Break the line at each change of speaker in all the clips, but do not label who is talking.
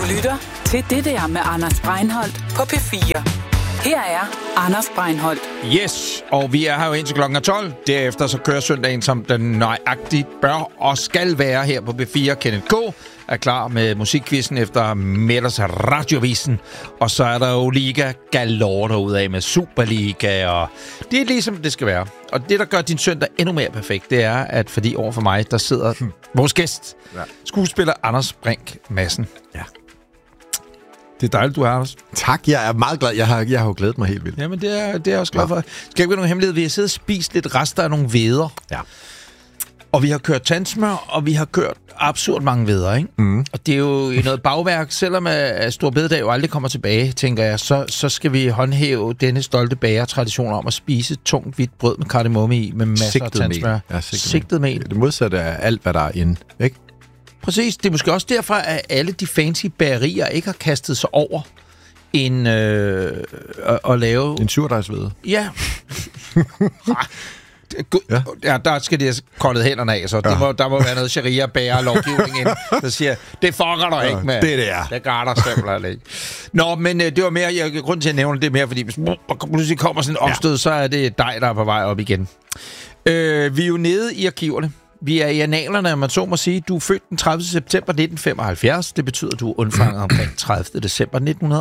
lytter til Det der med Anders Breinholt på P4. Her er Anders Breinholt.
Yes, og vi er her jo indtil klokken 12. Derefter så kører søndagen, som den nøjagtigt bør og skal være her på P4. Kenneth K. er klar med musikquizzen efter Mellers Radiovisen. Og så er der jo Liga galore derude af med Superliga, og det er ligesom det skal være. Og det, der gør din søndag endnu mere perfekt, det er, at fordi over for mig, der sidder vores gæst, skuespiller Anders Brink Madsen. Ja. Det er dejligt, du er, Anders.
Tak, jeg er meget glad. Jeg har jo glædet mig helt vildt.
Jamen, det er jeg også glad for. Skal jeg ikke være nogen hemmelighed? Vi har siddet og spist lidt rester af nogle væder. Ja. Og vi har kørt tandsmør, og vi har kørt absurd mange væder, ikke? Mm. Og det er jo i noget bagværk. Selvom at Store Bededag jo aldrig kommer tilbage, tænker jeg, så skal vi håndhæve denne stolte bagertradition om at spise tungt hvidt brød med kardemomme i, med masser af tandsmør.
Ja,
sigtet mel.
Det modsatte af alt, hvad der er inde, ikke?
Præcis. Det er måske også derfor, at alle de fancy bagerier ikke har kastet sig over at lave...
En surdejsvæde.
Ja. Ja, der skal de have koldet hænderne af, så der må være noget sharia-bager-lovgivning ind, der siger, det fucker dig ikke med.
Det er.
Det gør der simpelthen ikke. Nå, men det var mere, grund til at nævne det mere, fordi hvis pludselig kommer sådan en opstød, så er det dig, der er på vej op igen. Vi er jo nede i arkiverne. Vi er i analerne, om man så må sige. Du er født den 30. september 1975. Det betyder, at du er undfanget omkring 30. december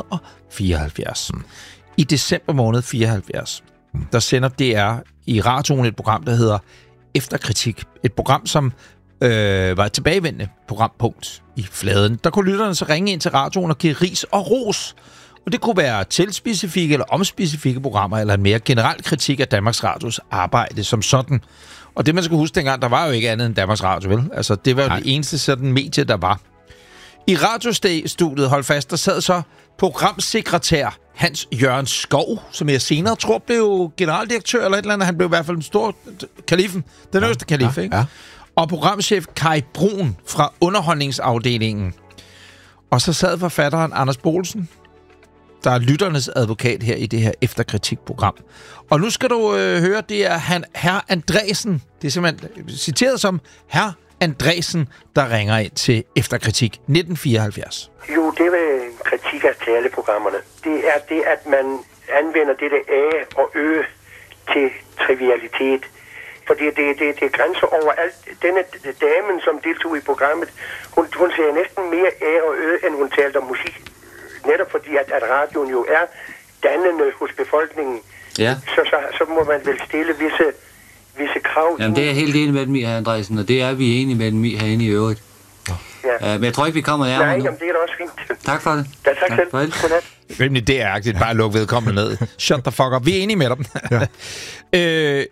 1974. I december måned 74, der sender DR i radioen et program, der hedder Efterkritik. Et program, som var et tilbagevendende programpunkt i fladen. Der kunne lytterne så ringe ind til radioen og give ris og ros. Og det kunne være tilspecifikke eller omspecifikke programmer, eller en mere generel kritik af Danmarks Radios arbejde som sådan. Og det, man skal huske dengang, der var jo ikke andet end Danmarks Radio, vel? Altså, det var jo det eneste sådan medie, der var. I radiostudiet, hold fast, der sad så programsekretær Hans Jørgen Skov, som jeg senere tror blev generaldirektør eller et eller andet. Han blev i hvert fald den store kalifen, den øverste kalif, ikke? Ja. Og programchef Kai Brun fra underholdningsafdelingen. Og så sad forfatteren Anders Boelsen, der er lytternes advokat her i det her efterkritikprogram. Og nu skal du høre, det er herr Andresen, det er simpelthen citeret som herr Andresen, der ringer ind til Efterkritik 1974.
Jo, det var en kritik af taleprogrammerne. Det er det, at man anvender det der A og Ø til trivialitet. Fordi det grænser over alt. Denne damen, som deltog i programmet, hun sagde næsten mere A og Ø, end hun talte om musik. Netop fordi, at radioen jo er dannende hos befolkningen. Ja. Så må man vel stille visse krav.
Jamen, det er jeg helt enig med dem i, hr. Andresen, og det er vi enige med dem i herinde i øvrigt. Ja. Men jeg tror ikke, vi kommer nærmere nu.
Nej, jamen, det er da også fint.
Tak for det.
Ja, tak selv. Godnat.
Rimelig det er agtigt. Bare luk vedkommende ned. Shut the fuck up. Vi er enige med dem. Ja.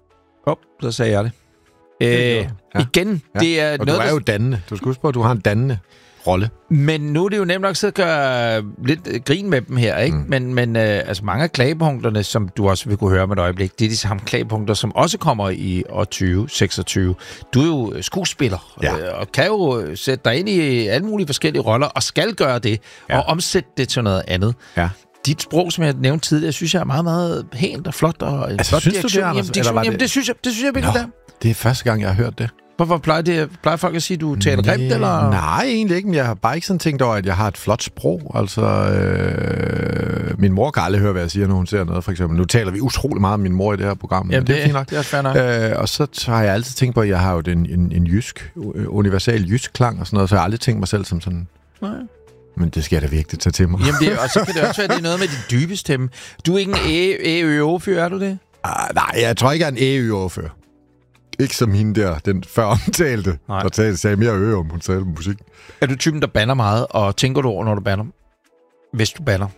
Så sagde jeg det. Igen, det er
og
noget...
du er jo dannende. Du skal huske på, at du har en dannende rolle.
Men nu er det jo nemt nok at gøre lidt grin med dem her, ikke? Men altså mange af klagepunkterne, som du også vil kunne høre med et øjeblik, det er de samme klagepunkter, som også kommer i år 2026. Du er jo skuespiller, og kan jo sætte dig ind i alle mulige forskellige roller, og skal gøre det, og omsætte det til noget andet. Ja. Dit sprog, som jeg nævnte tidligere, synes jeg er meget, meget pænt og flot. Og
altså,
flot
synes direktion. Du det,
Anders? Jamen, det synes jeg virkelig der.
Det er første gang, jeg har hørt det.
Hvorfor plejer folk at sige, at du taler grimt, eller?
Nej, egentlig ikke. Jeg har bare ikke sådan tænkt over, at jeg har et flot sprog. Altså, min mor kan aldrig høre, hvad jeg siger, når hun ser noget, for eksempel. Nu taler vi utrolig meget om min mor i det her program.
Jamen, det er fint nok. Det er fair nok.
Og så har jeg altid tænkt på, at jeg har jo en jysk, universal jysk klang og sådan noget, så jeg har aldrig tænkt mig selv som sådan... Nej. Men det skal jeg da virkelig tage til mig.
Jamen, og så kan det også være, det er noget med din dybe stemme. Du er ikke en æ-ø-å-fyr, er du det?
Nej, jeg tror ikke, jeg er en æ-ø-å-fyr. Ikke som hende der, den før omtalte, der sagde mere øre om, hun sagde musik.
Er du typen, der banner meget, og tænker du over, når du banner? Hvis du banner?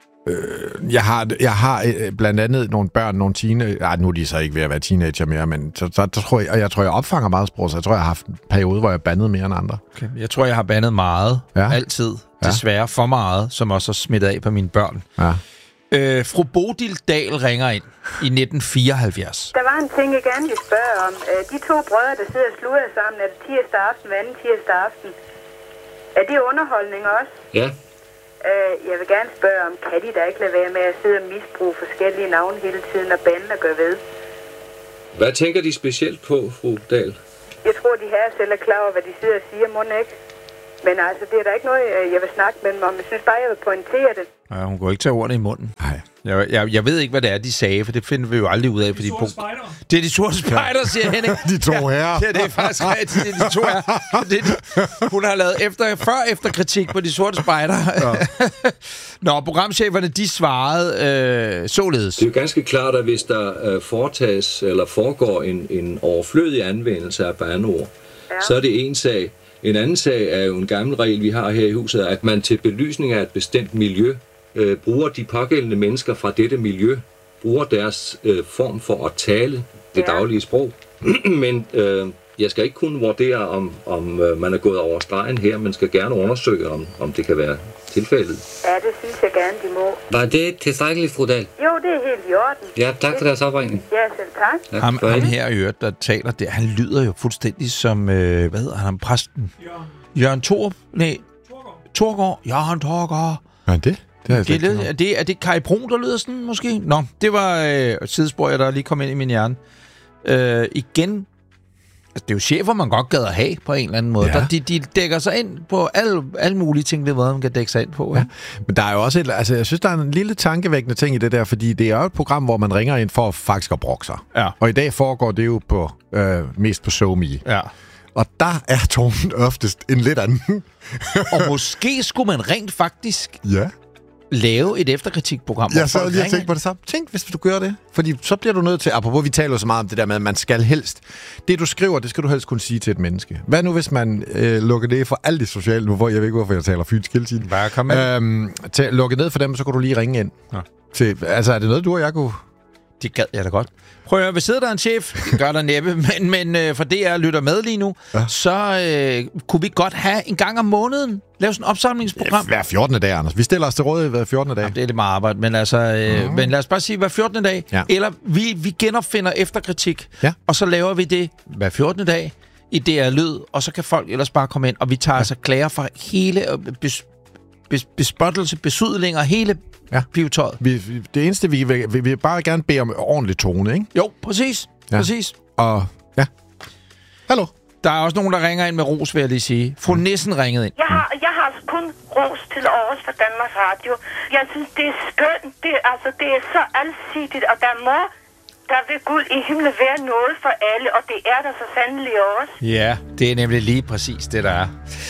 Jeg har blandt andet nogle børn, nogle teenager. Nu er de så ikke ved at være teenager mere, men så tror jeg opfanger meget sprog, så jeg tror, jeg har haft en periode, hvor jeg bandede mere end andre. Okay.
Jeg tror, jeg har bandet meget. Ja. Altid. Desværre for meget, som også har smittet af på mine børn. Ja. Fru Bodil Dahl ringer ind i 1974.
Der var en ting, jeg gerne ville spørge om. De to brødre, der sidder og sluder sammen, er det tirsdag aften, hver anden tirsdag aften. Er det underholdning også?
Ja.
Jeg vil gerne spørge om, kan de da ikke lade være med at sidde og misbruge forskellige navne hele tiden og bande og gøre ved?
Hvad tænker de specielt på, fru Dahl?
Jeg tror, de her selv er klar over, hvad de sidder og siger, må ikke? Men altså, det er der ikke noget, jeg vil snakke med dem om. Jeg synes bare, jeg vil pointere det.
Ja, hun går ikke til ordene i munden.
Nej.
Jeg ved ikke, hvad det er, de sagde, for det finder vi jo aldrig ud af.
De sorte spejdere.
Det er de sorte spejdere, siger Henning.
De to herrer.
Ja, det er faktisk rigtigt. Det er de to herrer. Hun har lavet efter kritik på de sorte spejdere. Ja. Nå, programcheferne, de svarede således.
Det er jo ganske klart, at hvis der foretages eller foregår en overflødig anvendelse af bandeord, så er det en sag. En anden sag er jo en gammel regel, vi har her i huset, at man til belysning af et bestemt miljø bruger de pågældende mennesker fra dette miljø, bruger deres form for at tale det daglige sprog. Men jeg skal ikke kunne vurdere, om man er gået over stregen her, men skal gerne undersøge, om det kan være tilfældet.
Ja, det synes jeg gerne, de må.
Var det tilstrækkeligt, fru Dahl?
Jo, det er helt i orden.
Ja, tak for deres opringning.
Ja, selv tak.
Ham her i øvrigt, der taler der, han lyder jo fuldstændig som, hvad hedder han, præsten? Jørgen Thorup? Nej, Torgård. Jørgen Torgård.
Ja, det?
Er det Kai Brun, der lyder sådan, måske? Nå, det var sidespor, der lige kom ind i min hjerne. Igen, altså, det er jo chefer, man godt gad at have på en eller anden måde. Ja. De dækker sig ind på alle mulige ting, det man kan dække sig ind på. Ja.
Men der er jo også jeg synes, der er en lille tankevækkende ting i det der, fordi det er jo et program, hvor man ringer ind for faktisk at brokke sig. Ja. Og i dag foregår det jo på mest på SoMe. Ja. Og der er tonen oftest en lidt anden.
Og måske skulle man rent faktisk lave et efterkritikprogram.
Jeg sad lige og tænkte på det samme. Tænk, hvis du gør det. Fordi så bliver du nødt til, apropos vi taler så meget om det der med, at man skal helst. Det du skriver, det skal du helst kunne sige til et menneske. Hvad nu, hvis man lukker det for alle de sociale, nu jeg ved ikke, hvorfor jeg taler fynsk hele tiden.
Bare kom med.
Lukke ned for dem, så kan du lige ringe ind. Ja. Til, altså, er det noget, du og jeg kunne...
Det gad jeg da godt. Prøv at høre, hvis sidder der en chef, det gør der næppe, men for det jeg lytter med lige nu, så kunne vi godt have en gang om måneden lave sådan et opsamlingsprogram.
Hver 14. dag, Anders. Vi stiller os til rådighed hver 14. dag.
Jamen, det er lidt meget arbejde, men altså, men lad os bare sige hver 14. dag, eller vi genopfinder efterkritik, og så laver vi det hver 14. dag i DR Lyd, og så kan folk ellers bare komme ind, og vi tager altså klager fra hele bespottelse, besudlinger, hele pivetøjet.
Det eneste, vi vil bare gerne bede om ordentlig tone, ikke?
Jo, præcis. Præcis.
Og hallo?
Der er også nogen, der ringer ind med ros, vil jeg lige sige. Fru Nissen ringede ind.
Jeg har altså kun ros til års for Danmarks Radio. Jeg synes, det er skønt. Det er så alsidigt, og der vil Gud i himlen være noget for alle, og det er der så sandelig også.
Ja, det er nemlig lige præcis det, der er.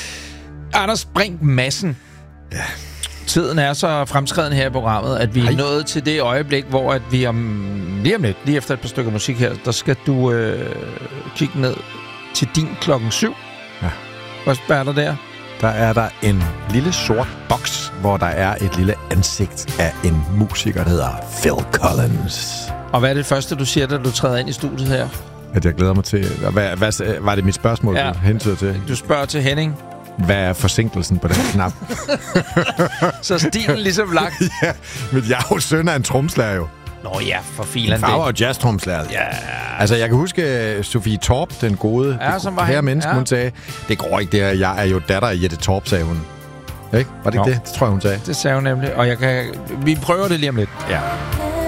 Anders Brink Madsen. Ja. Tiden er så fremskreden her i programmet, at vi er nået til det øjeblik, hvor at vi lige om lidt, lige efter et par stykker musik her, der skal du kigge ned til din 7:00. Ja. Hvad er der der?
Der er der en lille sort boks, hvor der er et lille ansigt af en musiker, der hedder Phil Collins.
Og hvad er det første, du siger, da du træder ind i studiet her?
At jeg glæder mig til... Hvad var det mit spørgsmål, du hentyder til?
Du spørger til Henning.
Hvad er forsinkelsen på den knap?
Så stilen ligesom lagt.
Ja, men jeg er jo søn af en tromslager jo.
Nå ja, for filan.
Farver og jazz-tromslager. Ja. Altså, jeg kan huske Sofie Torp, den gode her menneske, hun sagde, det går ikke det her, jeg er jo datter af Jette Torp, sagde hun. Ikke? Var det ikke det? Det tror jeg, hun sagde.
Det sagde hun nemlig, og vi prøver det lige om lidt.
Ja.